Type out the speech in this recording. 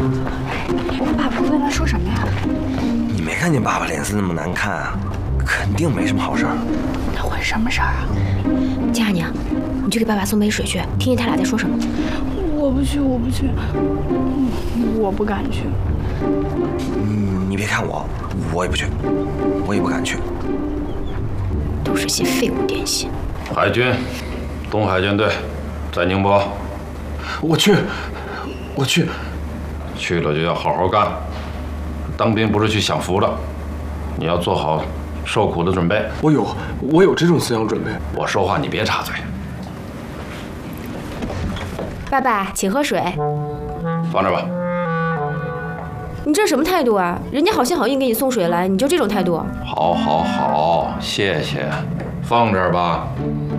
我爸不会来说什么呀？ 你没看见爸爸脸色那么难看啊？肯定没什么好事儿。 他会什么事儿啊？ 佳娘，你去给爸爸送杯水去，听听他俩在说什么。 我不去，我不去，我不敢去。 你别看我，我也不去，我也不敢去。 都是些废物点心。 海军，东海舰队，在宁波。 我去，我去。 去了就要好好干。当兵不是去享福的，你要做好受苦的准备。 我有这种思想准备。 我说话你别插嘴。 爸爸，请喝水。 放这儿吧。 你这什么态度啊？人家好心好意给你送水来，你就这种态度？ 好，谢谢。放这儿吧。